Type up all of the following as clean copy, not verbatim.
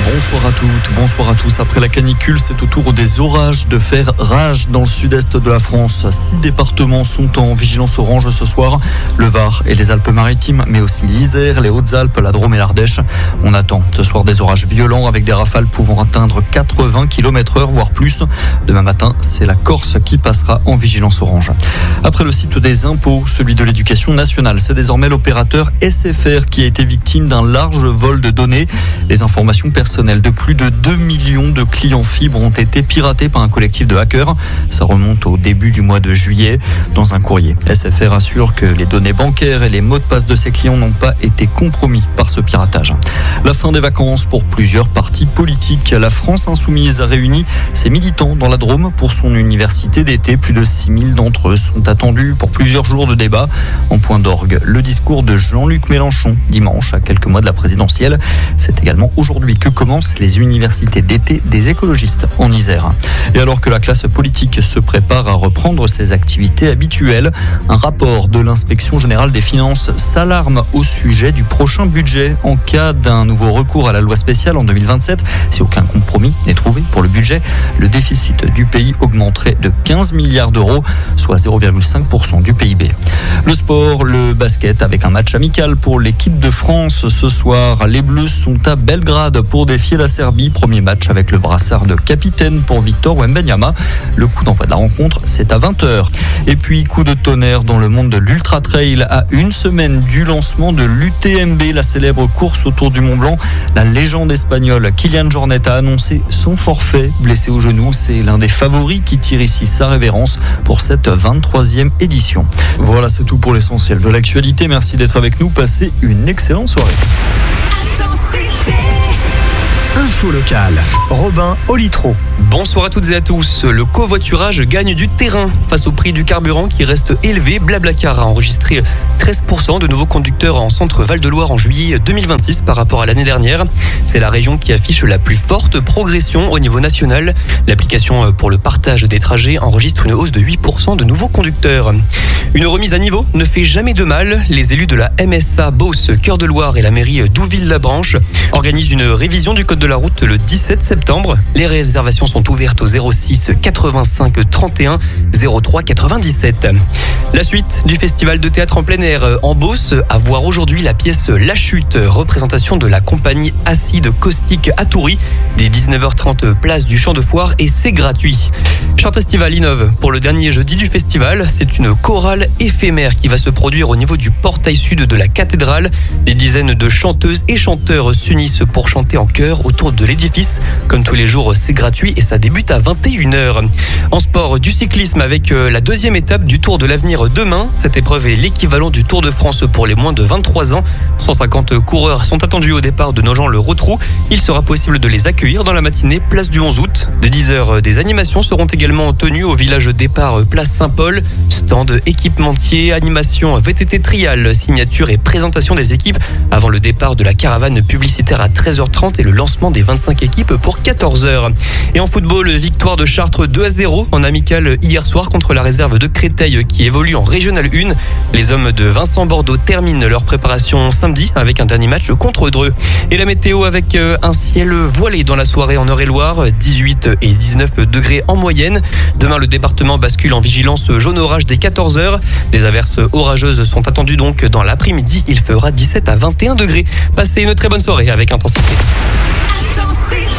Bonsoir à toutes, bonsoir à tous. Après la canicule, c'est au tour des orages de faire rage dans le sud-est de la France. 6 départements sont en vigilance orange ce soir. Le Var et les Alpes-Maritimes, mais aussi l'Isère, les Hautes-Alpes, la Drôme et l'Ardèche. On attend ce soir des orages violents avec des rafales pouvant atteindre 80 km/h, voire plus. Demain matin, c'est la Corse qui passera en vigilance orange. Après le site des impôts, celui de l'éducation nationale, c'est désormais l'opérateur SFR qui a été victime d'un large vol de données. Les informations personnelles de plus de 2 millions de clients fibres ont été piratées par un collectif de hackers. Ça remonte au début du mois de juillet. Dans un courrier, SFR assure que les données bancaires et les mots de passe de ses clients n'ont pas été compromis par ce piratage. La fin des vacances pour plusieurs partis politiques. La France Insoumise a réuni ses militants dans la Drôme pour son université d'été. Plus de 6000 d'entre eux sont attendus pour plusieurs jours de débat. En point d'orgue, le discours de Jean-Luc Mélenchon dimanche, à quelques mois de la présidentielle. C'est également aujourd'hui que commencent les universités d'été des écologistes en Isère. Et alors que la classe politique se prépare à reprendre ses activités habituelles, un rapport de l'inspection générale des finances s'alarme au sujet du prochain budget en cas d'un nouveau recours à la loi spéciale en 2027. Si aucun compromis n'est trouvé pour le budget, le déficit du pays augmenterait de 15 milliards d'euros, soit 0,5% du PIB. Le sport, le basket avec un match amical pour l'équipe de France ce soir. Les Bleus sont à Belgrade pour défier la Serbie. Premier match avec le brassard de capitaine pour Victor Wembanyama. Le coup d'envoi de la rencontre, c'est à 20h. Et puis, coup de tonnerre dans le monde de l'Ultra Trail. À une semaine du lancement de l'UTMB, la célèbre course autour du Mont Blanc, la légende espagnole Kilian Jornet a annoncé son forfait. Blessé au genou, c'est l'un des favoris qui tire ici sa révérence pour cette 23e édition. Voilà, c'est tout pour l'essentiel de l'actualité. Merci d'être avec nous. Passez une excellente soirée. Info locale, Robin Olitro. Bonsoir à toutes et à tous. Le covoiturage gagne du terrain face au prix du carburant qui reste élevé. Blablacar a enregistré 13% de nouveaux conducteurs en centre Val-de-Loire en juillet 2026 par rapport à l'année dernière. C'est la région qui affiche la plus forte progression au niveau national. L'application pour le partage des trajets enregistre une hausse de 8% de nouveaux conducteurs. Une remise à niveau ne fait jamais de mal. Les élus de la MSA Beauce, Cœur de Loire et la mairie d'Ouville-la-Branche organisent une révision du code de la route le 17 septembre. Les réservations sont ouvertes au 06 85 31 03 97. La suite du festival de théâtre en plein air en Beauce, à voir aujourd'hui la pièce La Chute, représentation de la compagnie Acide Caustique à Toury, dès 19h30 place du Champ de Foire, et c'est gratuit. Chant Estival innove pour le dernier jeudi du festival. C'est une chorale éphémère qui va se produire au niveau du portail sud de la cathédrale. Des dizaines de chanteuses et chanteurs s'unissent pour chanter en chœur autour de l'édifice. Comme tous les jours, c'est gratuit et ça débute à 21h. En sport, du cyclisme avec la deuxième étape du Tour de l'Avenir demain. Cette épreuve est l'équivalent du Tour de France pour les moins de 23 ans. 150 coureurs sont attendus au départ de Nogent-le-Rotrou. Il sera possible de les accueillir dans la matinée, place du 11 août. Dès 10h, des animations seront également tenues au village départ, place Saint-Paul. Stand équipementier, animation VTT trial, signature et présentation des équipes avant le départ de la caravane publicitaire à 13h30 et le lancement des 25 équipes pour 14h. Et en football, victoire de Chartres 2-0 en amical hier soir contre la réserve de Créteil qui évolue en Régional 1. Les hommes de Vincent Bordeaux terminent leur préparation samedi avec un dernier match contre Dreux. Et la météo avec un ciel voilé dans la soirée en Eure-et-Loire, 18 et 19 degrés en moyenne. Demain, le département bascule en vigilance jaune orage dès 14h. Des averses orageuses sont attendues donc dans l'après-midi. Il fera 17 à 21 degrés. Passez une très bonne soirée avec Intensité.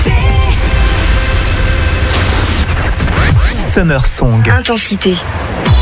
Summer Song. Intensité.